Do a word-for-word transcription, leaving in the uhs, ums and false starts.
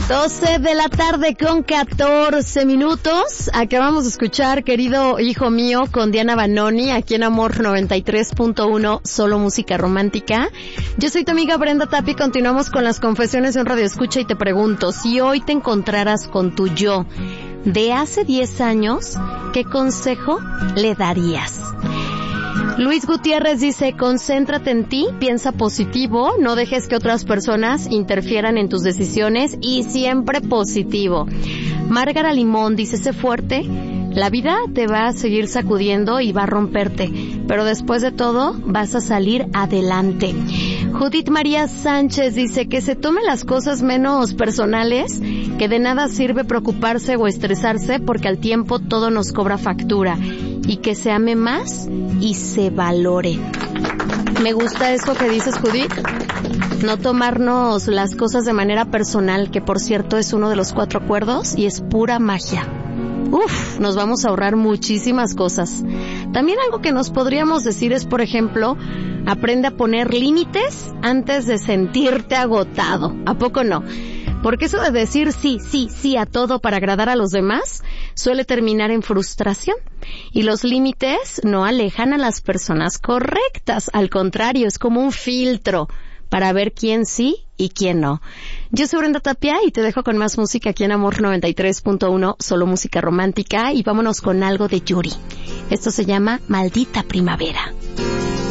doce de la tarde con catorce minutos. Acabamos de escuchar, querido hijo mío, con Diana Banoni, aquí en Amor noventa y tres punto uno, solo música romántica. Yo soy tu amiga Brenda Tapia y continuamos con las confesiones de un radioescucha y te pregunto, si hoy te encontraras con tu yo de hace diez años, ¿qué consejo le darías? Luis Gutiérrez dice, concéntrate en ti, piensa positivo, no dejes que otras personas interfieran en tus decisiones y siempre positivo. Márgara Limón dice, sé fuerte, la vida te va a seguir sacudiendo y va a romperte, pero después de todo vas a salir adelante. Judith María Sánchez dice que se tomen las cosas menos personales, que de nada sirve preocuparse o estresarse porque al tiempo todo nos cobra factura, y que se ame más y se valore. Me gusta eso que dices, Judith, no tomarnos las cosas de manera personal, que por cierto es uno de los cuatro acuerdos y es pura magia. Uf, nos vamos a ahorrar muchísimas cosas. También algo que nos podríamos decir es, por ejemplo, aprende a poner límites antes de sentirte agotado. ¿A poco no? Porque eso de decir sí, sí, sí a todo para agradar a los demás suele terminar en frustración. Y los límites no alejan a las personas correctas. Al contrario, es como un filtro para ver quién sí y quién no. Yo soy Brenda Tapia y te dejo con más música aquí en Amor noventa y tres punto uno, solo música romántica, y vámonos con algo de Yuri. Esto se llama Maldita Primavera.